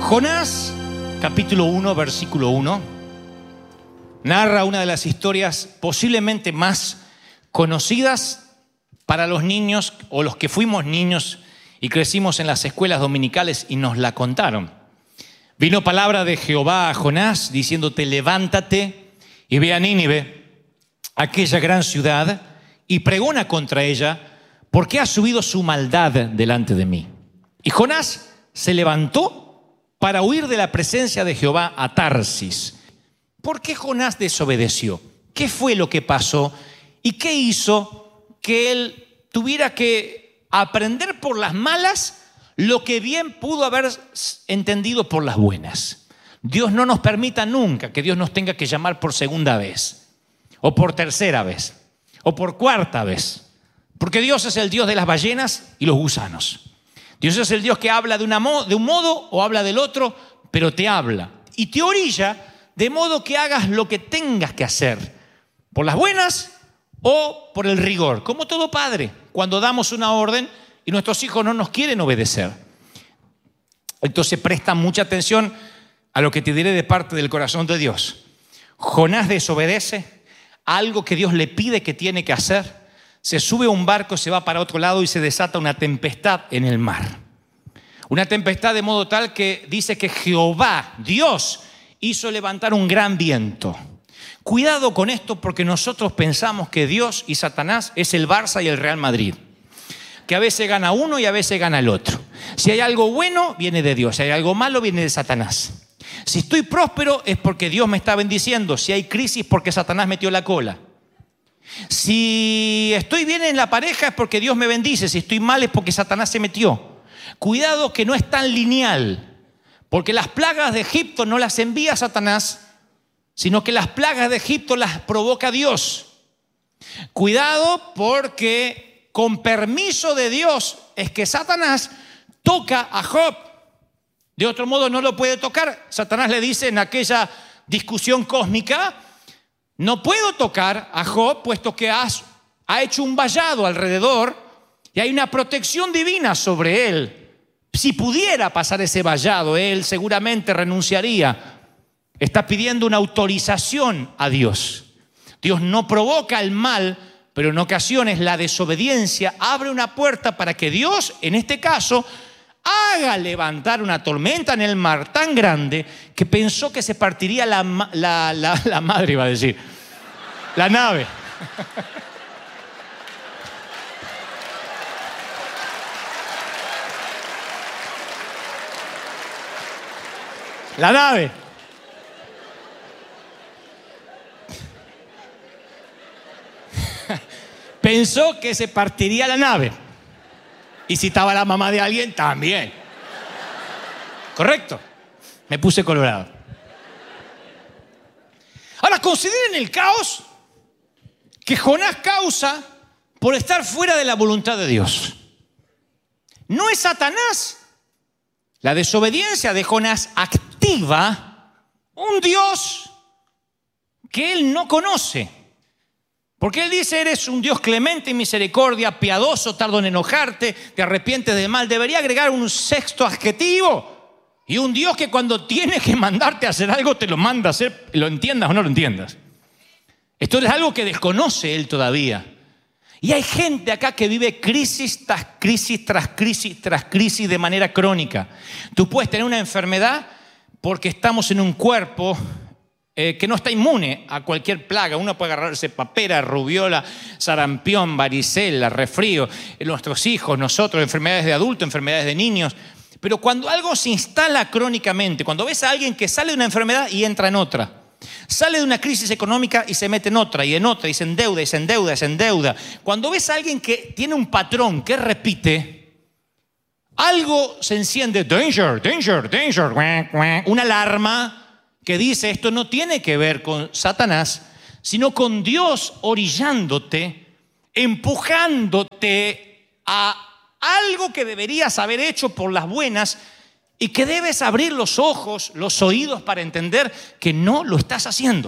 Jonás, capítulo 1, versículo 1, narra una de las historias posiblemente más conocidas para los niños o los que fuimos niños y crecimos en las escuelas dominicales y nos la contaron. Vino palabra de Jehová a Jonás diciéndote: levántate y ve a Nínive, aquella gran ciudad, y pregona contra ella, porque ha subido su maldad delante de mí. Y Jonás se levantó para huir de la presencia de Jehová a Tarsis. ¿Por qué Jonás desobedeció? ¿Qué fue lo que pasó? ¿Y qué hizo que él tuviera que aprender por las malas lo que bien pudo haber entendido por las buenas? Dios no nos permita nunca que Dios nos tenga que llamar por segunda vez, o por tercera vez, o por cuarta vez. Porque Dios es el Dios de las ballenas y los gusanos. Dios es el Dios que habla de un modo o habla del otro, pero te habla y te orilla de modo que hagas lo que tengas que hacer, por las buenas o por el rigor. Como todo padre, cuando damos una orden y nuestros hijos no nos quieren obedecer. Entonces presta mucha atención a lo que te diré de parte del corazón de Dios. Jonás desobedece a algo que Dios le pide que tiene que hacer. Se sube a un barco, se va para otro lado y se desata una tempestad en el mar. Una tempestad de modo tal que dice que Jehová, Dios, hizo levantar un gran viento. Cuidado con esto, porque nosotros pensamos que Dios y Satanás es el Barça y el Real Madrid. Que a veces gana uno y a veces gana el otro. Si hay algo bueno, viene de Dios. Si hay algo malo, viene de Satanás. Si estoy próspero es porque Dios me está bendiciendo. Si hay crisis, porque Satanás metió la cola. Si estoy bien en la pareja es porque Dios me bendice. Si estoy mal es porque Satanás se metió. Cuidado que no es tan lineal, porque las plagas de Egipto no las envía Satanás, sino que las plagas de Egipto las provoca Dios. Cuidado, porque con permiso de Dios es que Satanás toca a Job. De otro modo no lo puede tocar. Satanás le dice en aquella discusión cósmica: no puedo tocar a Job puesto que ha hecho un vallado alrededor y hay una protección divina sobre él. Si pudiera pasar ese vallado, él seguramente renunciaría. Está pidiendo una autorización a Dios. Dios no provoca el mal, pero en ocasiones la desobediencia abre una puerta para que Dios, en este caso, haga levantar una tormenta en el mar tan grande que pensó que se partiría la madre, iba a decir, la nave. La nave. Pensó que se partiría la nave. Y si estaba la mamá de alguien, también. ¿Correcto? Me puse colorado. Ahora, consideren el caos que Jonás causa por estar fuera de la voluntad de Dios. No es Satanás. La desobediencia de Jonás activa un Dios que él no conoce. Porque él dice: eres un Dios clemente y misericordia, piadoso, tardo en enojarte, te arrepientes del mal. Debería agregar un sexto adjetivo. Y un Dios que cuando tiene que mandarte a hacer algo, te lo manda a hacer, lo entiendas o no lo entiendas. Esto es algo que desconoce él todavía. Y hay gente acá que vive crisis tras crisis, tras crisis, tras crisis de manera crónica. Tú puedes tener una enfermedad porque estamos en un cuerpo que no está inmune a cualquier plaga. Uno puede agarrarse papera, rubiola, sarampión, varicela, resfrío. Nuestros hijos, nosotros, enfermedades de adultos, enfermedades de niños. Pero cuando algo se instala crónicamente, cuando ves a alguien que sale de una enfermedad y entra en otra, sale de una crisis económica y se mete en otra y en otra y se endeuda y se endeuda y se endeuda. Cuando ves a alguien que tiene un patrón que repite, algo se enciende: danger, danger, danger, una alarma que dice: esto no tiene que ver con Satanás, sino con Dios orillándote, empujándote a algo que deberías haber hecho por las buenas y que debes abrir los ojos, los oídos para entender que no lo estás haciendo.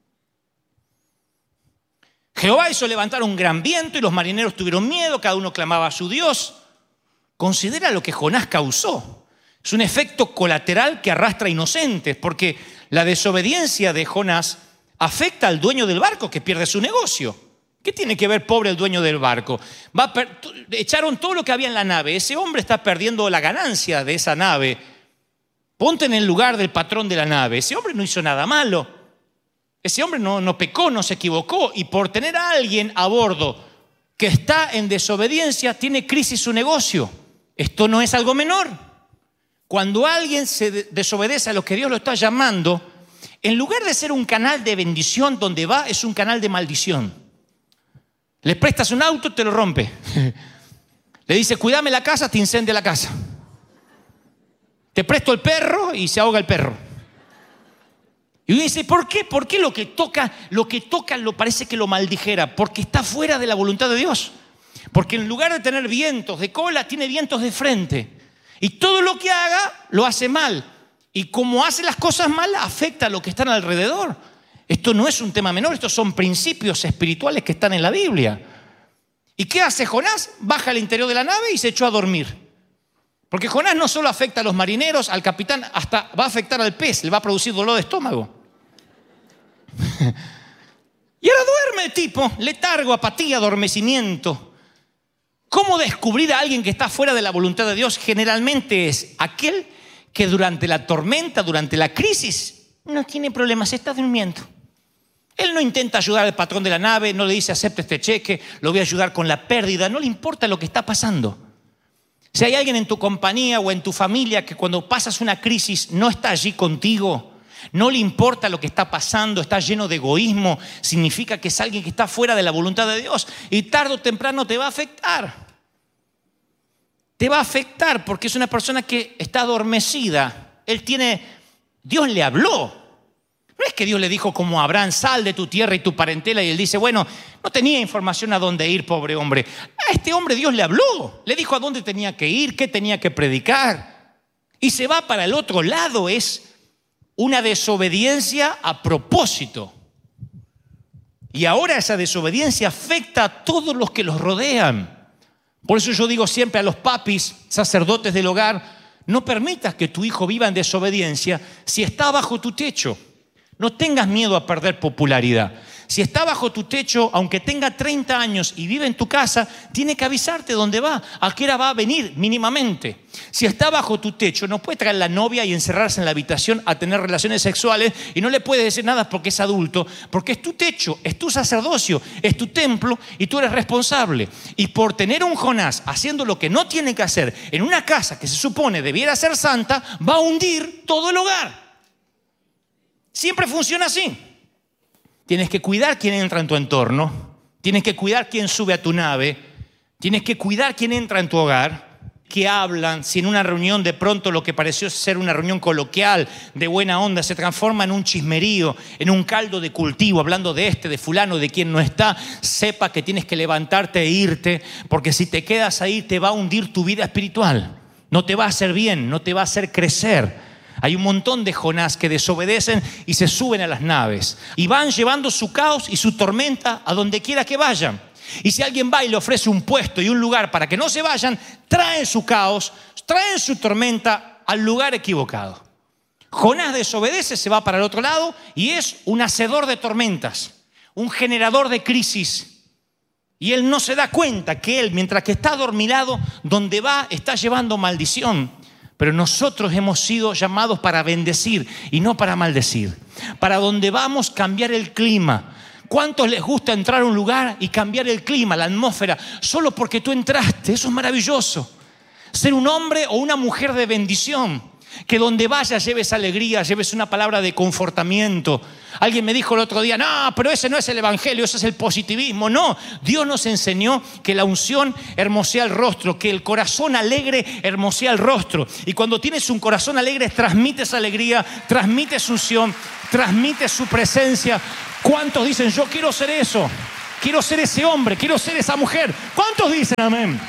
Jehová hizo levantar un gran viento y los marineros tuvieron miedo, cada uno clamaba a su Dios. Considera lo que Jonás causó. Es un efecto colateral que arrastra inocentes, porque la desobediencia de Jonás afecta al dueño del barco que pierde su negocio. ¿Qué tiene que ver, pobre, el dueño del barco? Echaron todo lo que había en la nave. Ese hombre está perdiendo la ganancia de esa nave. Ponte en el lugar del patrón de la nave. Ese hombre no hizo nada malo. Ese hombre no pecó, no se equivocó. Y por tener a alguien a bordo que está en desobediencia, tiene crisis su negocio. Esto no es algo menor. Cuando alguien se desobedece a lo que Dios lo está llamando, en lugar de ser un canal de bendición, donde va es un canal de maldición. Le prestas un auto, te lo rompe. Le dice, cuídame la casa, te incendia la casa. Te presto el perro y se ahoga el perro. Y uno dice, ¿por qué? ¿Por qué lo que toca lo parece que lo maldijera? Porque está fuera de la voluntad de Dios. Porque en lugar de tener vientos de cola, tiene vientos de frente. Y todo lo que haga, lo hace mal. Y como hace las cosas mal, afecta a lo que están alrededor. Esto no es un tema menor, estos son principios espirituales que están en la Biblia. ¿Y qué hace Jonás? Baja al interior de la nave y se echó a dormir. Porque Jonás no solo afecta a los marineros, al capitán, hasta va a afectar al pez, le va a producir dolor de estómago. Y ahora duerme el tipo, letargo, apatía, adormecimiento. ¿Cómo descubrir a alguien que está fuera de la voluntad de Dios? Generalmente es aquel que durante la tormenta, durante la crisis, no tiene problemas, está durmiendo. Él no intenta ayudar al patrón de la nave, no le dice acepte este cheque, lo voy a ayudar con la pérdida, no le importa lo que está pasando. Si hay alguien en tu compañía o en tu familia que cuando pasas una crisis no está allí contigo, no le importa lo que está pasando, está lleno de egoísmo, significa que es alguien que está fuera de la voluntad de Dios y tarde o temprano te va a afectar. Te va a afectar porque es una persona que está adormecida. Dios le habló. No es que Dios le dijo como a Abraham, sal de tu tierra y tu parentela, y él dice, bueno, no tenía información a dónde ir, pobre hombre. A este hombre Dios le habló, le dijo a dónde tenía que ir, qué tenía que predicar. Y se va para el otro lado, es una desobediencia a propósito. Y ahora esa desobediencia afecta a todos los que los rodean. Por eso yo digo siempre a los papis, sacerdotes del hogar, no permitas que tu hijo viva en desobediencia si está bajo tu techo. No tengas miedo a perder popularidad. Si está bajo tu techo, aunque tenga 30 años y vive en tu casa, tiene que avisarte dónde va, a qué hora va a venir mínimamente. Si está bajo tu techo, no puede traer la novia y encerrarse en la habitación a tener relaciones sexuales y no le puedes decir nada porque es adulto, porque es tu techo, es tu sacerdocio, es tu templo y tú eres responsable. Y por tener un Jonás haciendo lo que no tiene que hacer en una casa que se supone debiera ser santa, va a hundir todo el hogar. Siempre funciona así. Tienes que cuidar quién entra en tu entorno, tienes que cuidar quién sube a tu nave, tienes que cuidar quién entra en tu hogar, qué hablan. Si en una reunión de pronto lo que pareció ser una reunión coloquial de buena onda se transforma en un chismerío, en un caldo de cultivo, hablando de de fulano, de quien no está, sepa que tienes que levantarte e irte, porque si te quedas ahí te va a hundir tu vida espiritual, no te va a hacer bien, no te va a hacer crecer. Hay un montón de Jonás que desobedecen y se suben a las naves y van llevando su caos y su tormenta a donde quiera que vayan. Y si alguien va y le ofrece un puesto y un lugar para que no se vayan, traen su caos, traen su tormenta al lugar equivocado. Jonás desobedece, se va para el otro lado y es un hacedor de tormentas, un generador de crisis. Y él no se da cuenta que él, mientras que está adormilado, donde va está llevando maldición. Pero nosotros hemos sido llamados para bendecir y no para maldecir. Para donde vamos, cambiar el clima. ¿Cuántos les gusta entrar a un lugar y cambiar el clima, la atmósfera, solo porque tú entraste? Eso es maravilloso. Ser un hombre o una mujer de bendición. Que donde vayas lleves alegría, lleves una palabra de confortamiento. Alguien me dijo el otro día, no, pero ese no es el evangelio, ese es el positivismo. No, Dios nos enseñó que la unción hermosea el rostro, que el corazón alegre hermosea el rostro. Y cuando tienes un corazón alegre, transmites alegría, transmites unción, transmites su presencia. ¿Cuántos dicen, yo quiero ser eso? Quiero ser ese hombre, quiero ser esa mujer. ¿Cuántos dicen amén?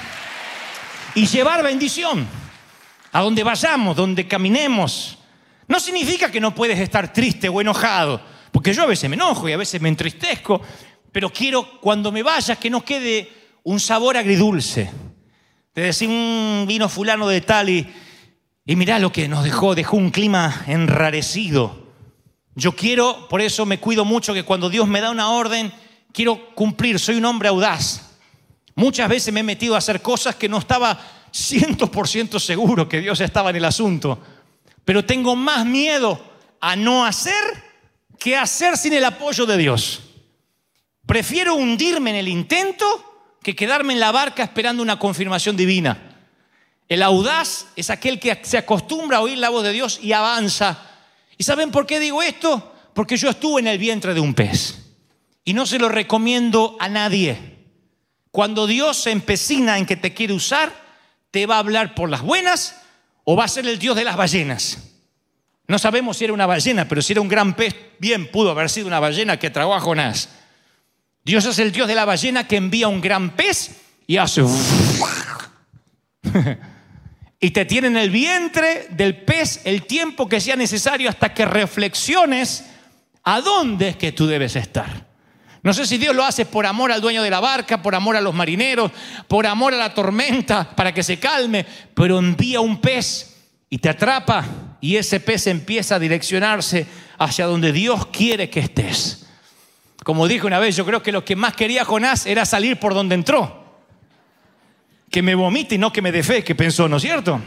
Y llevar bendición. A donde vayamos, donde caminemos. No significa que no puedes estar triste o enojado, porque yo a veces me enojo y a veces me entristezco, pero quiero cuando me vaya que no quede un sabor agridulce. De decir, vino fulano de tal y Y mirá lo que nos dejó un clima enrarecido. Yo quiero, por eso me cuido mucho que cuando Dios me da una orden, quiero cumplir, soy un hombre audaz. Muchas veces me he metido a hacer cosas que no estaba 100% seguro que Dios estaba en el asunto. Pero tengo más miedo a no hacer que hacer sin el apoyo de Dios. Prefiero hundirme en el intento que quedarme en la barca esperando una confirmación divina. El audaz es aquel que se acostumbra a oír la voz de Dios y avanza. ¿Y saben por qué digo esto? Porque yo estuve en el vientre de un pez y no se lo recomiendo a nadie. Cuando Dios se empecina en que te quiere usar, te va a hablar por las buenas o va a ser el Dios de las ballenas. No sabemos si era una ballena, pero si era un gran pez, bien pudo haber sido una ballena que tragó a Jonás. Dios es el Dios de la ballena que envía un gran pez y hace y te tiene en el vientre del pez el tiempo que sea necesario hasta que reflexiones a dónde es que tú debes estar. No sé si Dios lo hace por amor al dueño de la barca, por amor a los marineros, por amor a la tormenta, para que se calme, pero envía un pez y te atrapa y ese pez empieza a direccionarse hacia donde Dios quiere que estés. Como dije una vez, yo creo que lo que más quería Jonás era salir por donde entró. Que me vomite y no que me dé fe, que pensó, ¿no es cierto?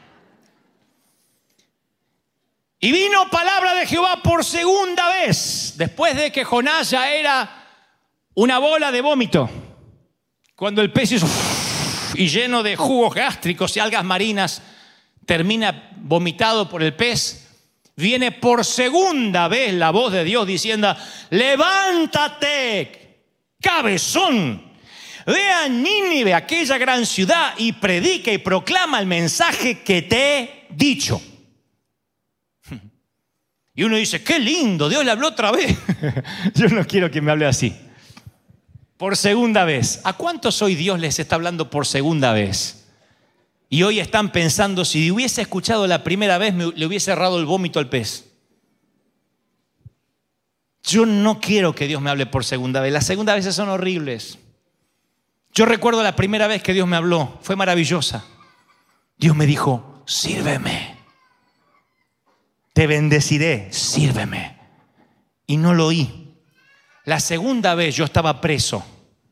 Y vino palabra de Jehová por segunda vez, después de que Jonás ya era una bola de vómito. Cuando el pez hizo y lleno de jugos gástricos y algas marinas, termina vomitado por el pez, viene por segunda vez la voz de Dios diciendo: levántate, cabezón. Ve a Nínive, aquella gran ciudad, y predica y proclama el mensaje que te he dicho. Y uno dice, qué lindo, Dios le habló otra vez. Yo no quiero que me hable así. Por segunda vez. ¿A cuántos hoy Dios les está hablando por segunda vez? Y hoy están pensando, si hubiese escuchado la primera vez, le hubiese cerrado el vómito al pez. Yo no quiero que Dios me hable por segunda vez. Las segundas veces son horribles. Yo recuerdo la primera vez que Dios me habló, fue maravillosa. Dios me dijo, sírveme. Te bendeciré, sírveme. Y no lo oí. La segunda vez yo estaba preso.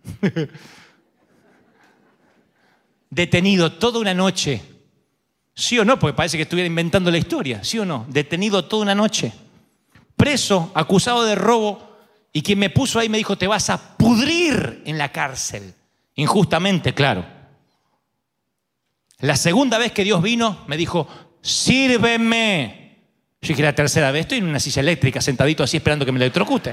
Detenido toda una noche. ¿Sí o no? Porque parece que estuviera inventando la historia. ¿Sí o no? Detenido toda una noche. Preso, acusado de robo. Y quien me puso ahí me dijo, te vas a pudrir en la cárcel. Injustamente, claro. La segunda vez que Dios vino, me dijo, sírveme. Yo dije, la tercera vez, estoy en una silla eléctrica, sentadito así, esperando que me electrocute.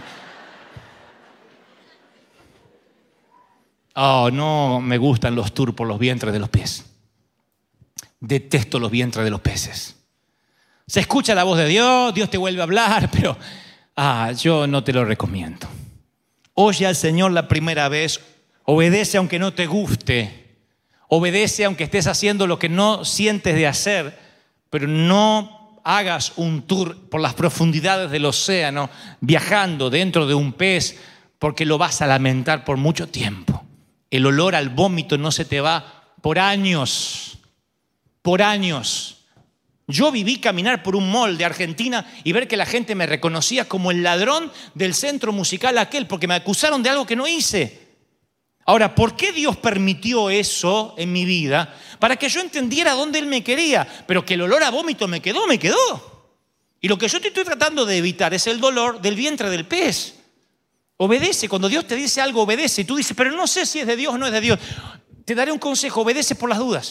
Oh, no me gustan los tours por los vientres de los peces. Detesto los vientres de los peces. Se escucha la voz de Dios, Dios te vuelve a hablar, pero yo no te lo recomiendo. Oye al Señor la primera vez, obedece aunque no te guste, obedece aunque estés haciendo lo que no sientes de hacer, pero no hagas un tour por las profundidades del océano, viajando dentro de un pez, porque lo vas a lamentar por mucho tiempo. El olor al vómito no se te va por años, por años. Yo viví caminar por un mall de Argentina y ver que la gente me reconocía como el ladrón del centro musical aquel, porque me acusaron de algo que no hice. Ahora, ¿por qué Dios permitió eso en mi vida? Para que yo entendiera dónde Él me quería, pero que el olor a vómito me quedó. Y lo que yo te estoy tratando de evitar es el dolor del vientre del pez. Obedece, cuando Dios te dice algo, obedece. Y tú dices, pero no sé si es de Dios o no es de Dios. Te daré un consejo, obedece por las dudas.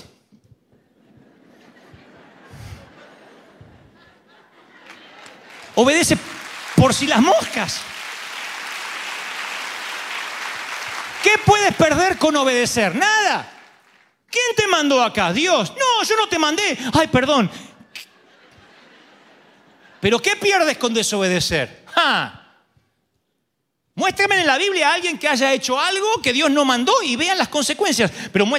Obedece por si las moscas. ¿Qué puedes perder con obedecer? Nada. ¿Quién te mandó acá? Dios. No, yo no te mandé. Ay, perdón. ¿Pero qué pierdes con desobedecer? Muéstrame en la Biblia a alguien que haya hecho algo que Dios no mandó y vean las consecuencias. Pero